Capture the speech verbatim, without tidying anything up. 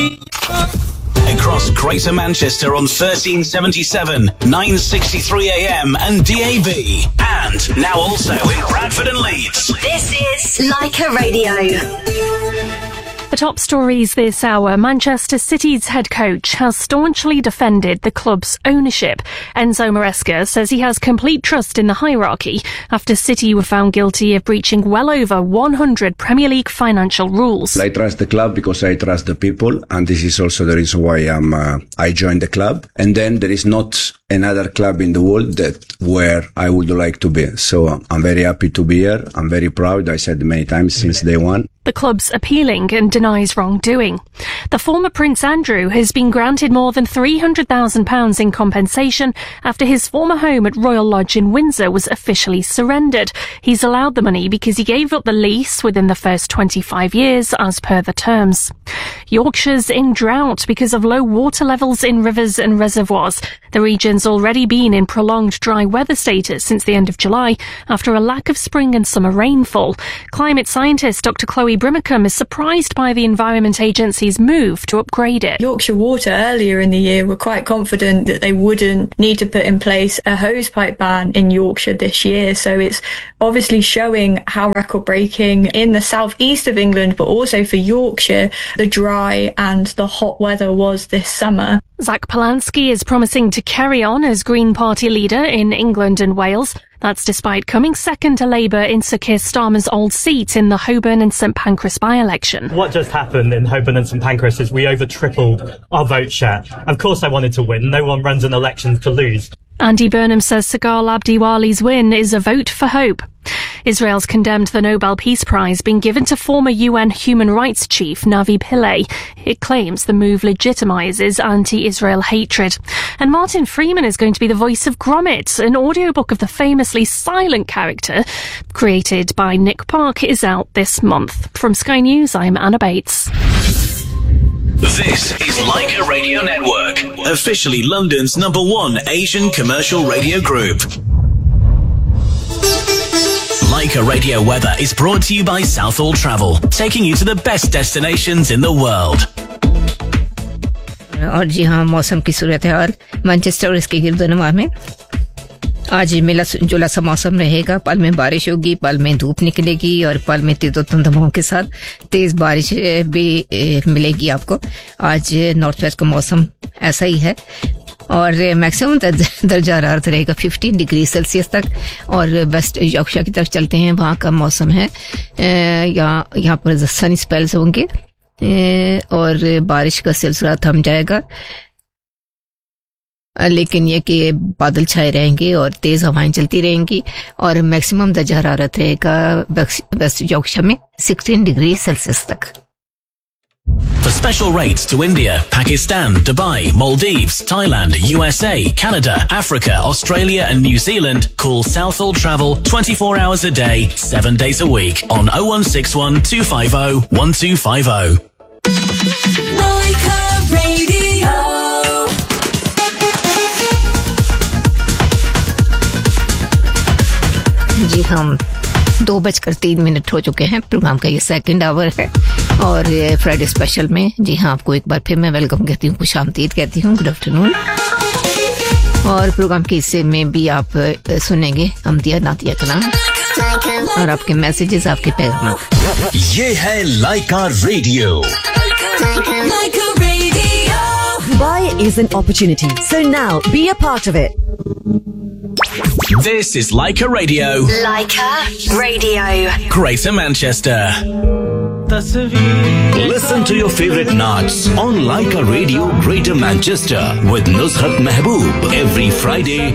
Across Greater Manchester on thirteen seventy-seven, nine sixty-three A M and D A B. And now also in Bradford and Leeds. This is Leica Radio. The top stories this hour. Manchester City's head coach has staunchly defended the club's ownership. Enzo Maresca says he has complete trust in the hierarchy after City were found guilty of breaching well over one hundred Premier League financial rules. I trust the club because I trust the people, and this is also the reason why I'm, uh, I joined the club. And then there is not another club in the world that where I would like to be. So uh, I'm very happy to be here. I'm very proud. I said many times since day one. The club's appealing and denies wrongdoing. The former Prince Andrew has been granted more than three hundred thousand pounds in compensation after his former home at Royal Lodge in Windsor was officially surrendered. He's allowed the money because he gave up the lease within the first twenty-five years as per the terms. Yorkshire's in drought because of low water levels in rivers and reservoirs. The region's already been in prolonged dry weather status since the end of July after a lack of spring and summer rainfall. Climate scientist Doctor Chloe Brimacombe is surprised by the Environment Agency's move to upgrade it. Yorkshire Water earlier in the year were quite confident that they wouldn't need to put in place a hosepipe ban in Yorkshire this year. So it's obviously showing how record-breaking in the southeast of England, but also for Yorkshire, the dry and the hot weather was this summer. Zach Polanski is promising to carry on as Green Party leader in England and Wales. That's despite coming second to Labour in Sir Keir Starmer's old seat in the Holborn and St Pancras by-election. What just happened in Holborn and St Pancras is we over tripled our vote share. Of course I wanted to win. No one runs an election to lose. Andy Burnham says Sagal Abdiwali's win is a vote for hope. Israel's condemned the Nobel Peace Prize being given to former U N human rights chief Navi Pillay. It claims the move legitimizes anti-Israel hatred. And Martin Freeman is going to be the voice of Gromit. An audiobook of the famously silent character created by Nick Park is out this month. From Sky News, I'm Anna Bates. This is Leica Radio Network, officially London's number one Asian commercial radio group. Leica Radio Weather is brought to you by Southall Travel, taking you to the best destinations in the world. और जी हाँ, मौसम की सूरत हाल Manchester और इसके गिरदोनवा में आज मिला जुला सा मौसम रहेगा. पल में बारिश होगी, पल में धूप निकलेगी और पल में तेज धुंधमाओं के साथ तेज बारिश भी मिलेगी आपको. आज नॉर्थ वेस्ट का मौसम ऐसा ही है और मैक्सिमम दर्जा हरारत रहेगा पंद्रह डिग्री सेल्सियस तक. और वेस्ट यॉर्कशायर की तरफ चलते हैं, वहाँ का मौसम है यहाँ यहाँ पर सनी स्पेल्स होंगे और बारिश का सिलसिला थम जाएगा, लेकिन ये कि बादल छाए रहेंगे और तेज हवाएं चलती रहेंगी और मैक्सिमम दर्जा हरारत रहेगा वेस्ट यॉर्कशायर में सोलह डिग्री सेल्सियस तक. For special rates to India, Pakistan, Dubai, Maldives, Thailand, U S A, Canada, Africa, Australia and New Zealand, call Southall Travel twenty-four hours a day, seven days a week on oh one six one, two five oh, one two five oh. Leica Radio. जी हम दो बजकर तीन minute हो चुके हैं. Programme का ये second hour है और फ्राइडे स्पेशल में जी हाँ आपको एक बार फिर मैं वेलकम कहती हूँ, खुश आमदीद कहती हूँ, गुड आफ्टरनून. और प्रोग्राम के हिस्से में भी आप सुनेंगे अमदिया नातिया का नाम और आपके मैसेजेस, आपके पैगाम. ये है लाइका radio. Dubai is an opportunity, so now be a part of it. This is Leica Radio. Leica Radio. Greater Manchester. Listen to your favorite naats on Leica Radio Greater Manchester with Nusrat Mehboob every Friday